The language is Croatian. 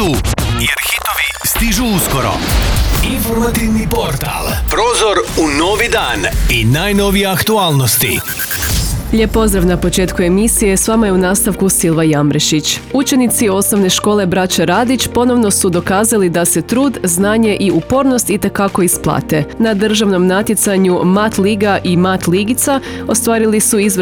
jer hitovi stižu uskoro. Informativni portal. Prozor u novi dan i najnovije aktualnosti. Lijep pozdrav na početku emisije, s vama je u nastavku Silva Jamrešić. Učenici osnovne škole Braće Radić ponovno su dokazali da se trud, znanje i upornost itekako isplate. Na državnom natjecanju Mat Liga i Mat Ligica ostvarili su izvrstan